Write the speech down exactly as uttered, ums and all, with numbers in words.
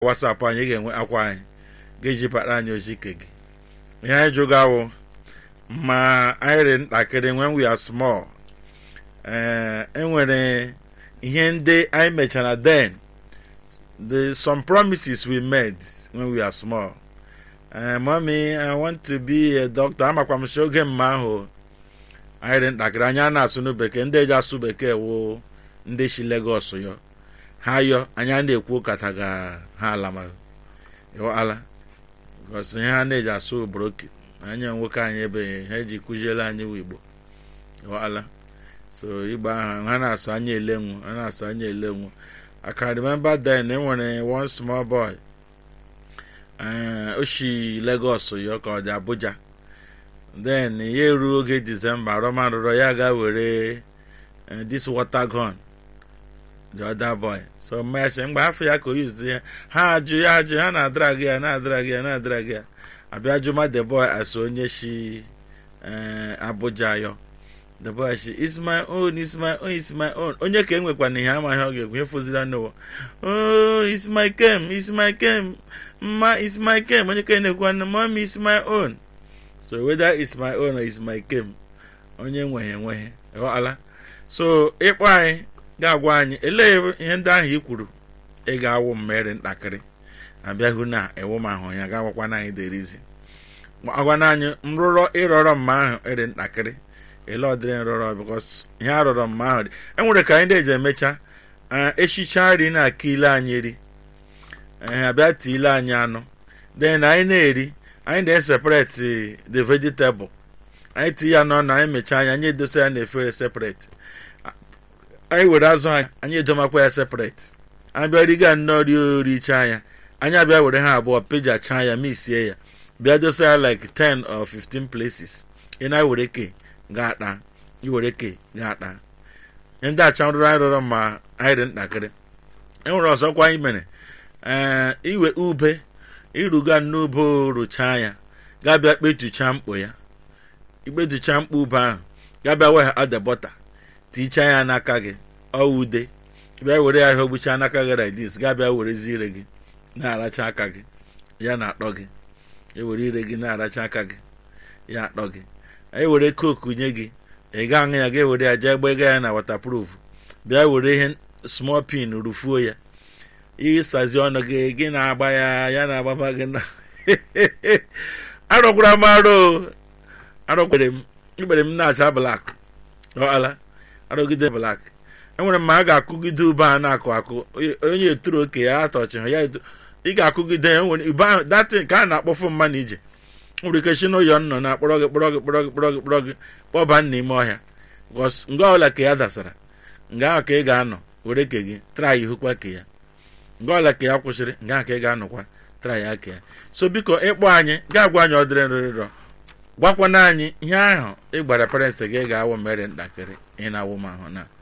WhatsApp anyị ga-enwe akwa anyị ga-ejipụta anyị ozi ike gị. Ihe anyị jụgawo ma anyị dị ntakịrị when we are small. Uh, enwere ihe ndị anyị mechara then the some promises we made when we are small. Uh, mommy, I want to be a doctor. Amakwa m sị oge mma ahụ anyị dị ntakịrị anyị a na-asụ n'Bekee, ndị eji asụ Bekee wụ ndị si Lagos yo ha yo anyị a na-ekwu kata ga ha ala ma yo ala because ihe ha na-eji asụ broken anyị nwoke anyị ebe ha eji kụziele anyị Igbo yo ala. So Igbo ahụ ha na-asụ anyị elenwu ha na-asụ anyị elenwu. I can remember then when one small boy uh, Oshi Lagos yo ka ọ dị Abuja. Then ye ruo oge December Roman rụrụ ya ga were uh, this water gun the other boy. So my mgbe afọ ya ka o use ya ha ajụ ya ajụ ha na drag ya na drag ya na drag ya abịa juma the boy as onye shi uh, Abuja yo. The boy she is my own, is my own, is my own. Onye ka enwekwa na ihe amaghị oge kwenye fuzira no. Oh, is my kem, is my kem. Ma is my kem. Onye ka enwekwa na mommy is my own. So whether is my own or is my kem, onye nwehe nwehe. Ala. So ịkpọ anyị ga-agwa anyị ele ihe ndị ahụ i kwuru ị ga-awụ mmeri ntakịrị abịahụ na ewu ma ahụ ya ga-agwakwa na anyị derizi. Agwa na anyị nrụrọ ịrọrọ mma ahụ ere ntakịrị ele ọdịrị nrọrọ because ihe arọrọ mma ahụ dị enwere ka anyị na-eji emecha echicha nri na-aka ile anyị eri abịa tiile anyị anụ then anyị na-eri anyị na-eseparate the vegetable anyị tinye ya n'ọnụ anyị mechaa anya anyị edosa ya na-efere separate anyị were azụ anyị anyị edomakwa ya separate anyị bịa riga nnọọ rie richa ya anyị abịa were ha abụọ pejacha ya misie ya bịa dosa ya like ten or fifteen places ị na-were ke ga-ata iwere ke ga-ata ihe ndị acha nrụrụ anyị rụrụ ma anyị dị ntakịrị. Enwere ọzọkwa anyị mere ee iwe ube iruga n'ube rụchaa ya ga-abịa kpetucha mkpo ya ikpetucha mkpo ube ahụ ga-abịa wee ade bọta tichaa ya n'aka gị ọ ude bịa were ya ihe ogbucha n'aka gị like this ga-abịa werezi ire gị na-aracha aka gị ya na-atọ gị ewere ire gị na-aracha aka gị ya atọ gị. Anyị were koku nye gị ị ga aṅụ ya ga-ewere ya jee gbega ya na waterproof bịa were ihe small pin rufuo ya ịsazi ọnụ gị gị na-agba ya ya na-agbaba gị na arọkwara m arụ arọkwere m ikpere m na-acha black ala arọgide black. Enwere m ma a ga-akụgide ube a na-akụ akụ onye eturu oke ya atọchị ya ị ga-akụgide enwere ube ahụ datin ka a na-akpọfu mma na ije nwere ike si n'ụyọ nọ na akpọrọ gị kpọrọ gị kpọrọ gị kpọrọ gị kpọrọ gị kpọba n'ime ọhịa gos nga ọla ka ya dasara nga ahụ ka ị ga-anọ were ke gị trai hụkwa ke ya nga ọla ka ya kwụsịrị nga ahụ ka ị ga-anọkwa trai ya ke ya. So biko ịkpọ anyị ga-agwa anyị ọdịrị nrịrịrọ gwakwana anyị ihe ahụ ị gbara parents gị ga-awụ mere ntakịrị ị na-awụ ma ahụ na